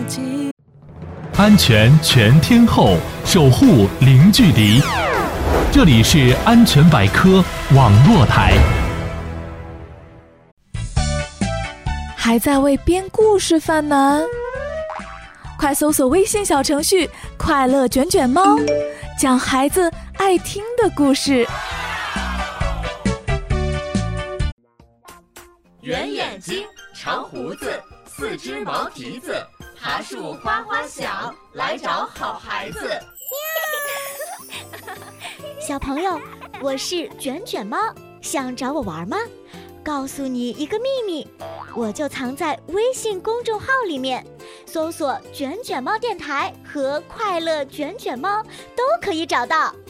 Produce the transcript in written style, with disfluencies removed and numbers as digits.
起。 安全全天候，守护零距离。这里是安全百科网络台。 还在为编故事犯难？快搜索微信小程序“快乐卷卷猫”，讲孩子爱听的故事。 圆眼睛，长胡子，四只毛蹄子，爬树哗哗响，来找好孩子。 小朋友，我是卷卷猫，想找我玩吗？告诉你一个秘密，我就藏在微信公众号里面，搜索卷卷猫电台和快乐卷卷猫都可以找到。